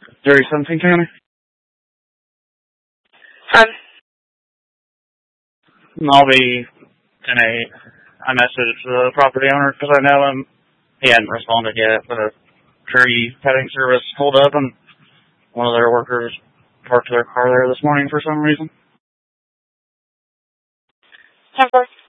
Derry 17 County. From? I'll be in I messaged the property owner because I know him. He hadn't responded yet, but a tree cutting service pulled up and one of their workers parked their car there this morning for some reason. 10-4.